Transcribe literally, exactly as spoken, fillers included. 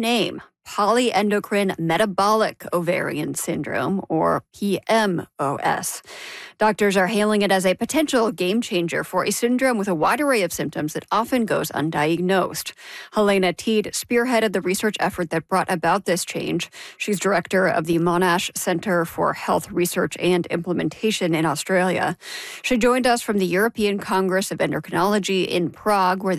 name, polyendocrine metabolic ovarian syndrome, or P M O S. Doctors are hailing it as a potential game changer for a syndrome with a wide array of symptoms that often goes undiagnosed. Helena Teed spearheaded the research effort that brought about this change. She's director of the Monash Center for Health Research and Implementation in Australia. She joined us from the European Congress of Endocrinology in Prague, where